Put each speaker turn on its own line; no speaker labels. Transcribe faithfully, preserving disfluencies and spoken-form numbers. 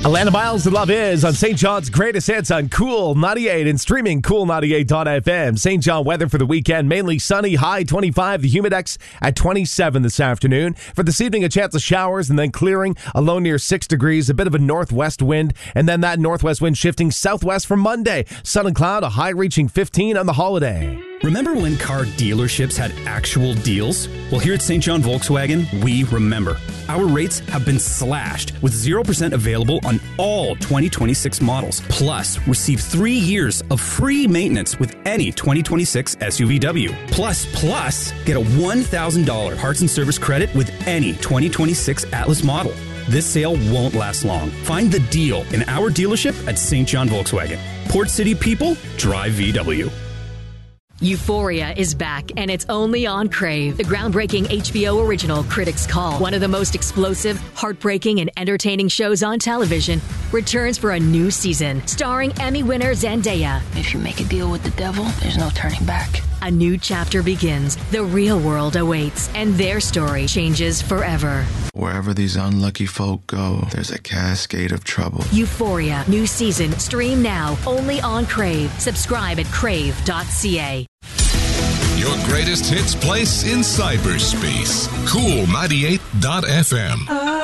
Alana Miles, The Love Is on Saint John's Greatest Hits on Cool ninety-eight and streaming cool ninety-eight dot f m. Saint John weather for the weekend, mainly sunny, high twenty-five, the humidex at twenty-seven this afternoon. For this evening, a chance of showers and then clearing, a low near six degrees, a bit of a northwest wind, and then that northwest wind shifting southwest for Monday. Sun and cloud, a high reaching fifteen on the holiday.
Remember when car dealerships had actual deals? Well, here at Saint John Volkswagen, we remember. Our rates have been slashed with zero percent available on all twenty twenty-six models. Plus, receive three years of free maintenance with any twenty twenty-six S U V W. Plus, plus, get a one thousand dollars parts and service credit with any twenty twenty-six Atlas model. This sale won't last long. Find the deal in our dealership at Saint John Volkswagen. Port City people, drive V W.
Euphoria is back, and it's only on Crave. The groundbreaking H B O original Critics' Call, one of the most explosive, heartbreaking, and entertaining shows on television, returns for a new season, starring Emmy winner Zendaya.
If you make a deal with the devil, there's no turning back.
A new chapter begins. The real world awaits, and their story changes forever.
Wherever these unlucky folk go, there's a cascade of trouble.
Euphoria, new season, stream now, only on Crave. Subscribe at crave dot c a.
Your greatest hits place in cyberspace. Cool ninety-eight dot f m.